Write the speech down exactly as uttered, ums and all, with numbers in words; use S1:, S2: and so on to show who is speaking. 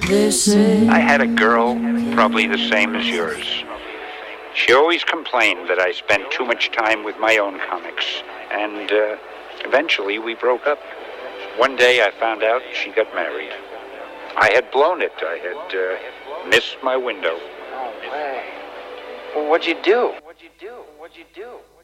S1: they say.
S2: I had a girl, probably the same as yours. She always complained that I spent too much time with my own comics, and uh, eventually we broke up. One day I found out she got married. I had blown it. I had uh, missed my window.
S3: No way. Well, what'd you do? What'd you do? What'd you do?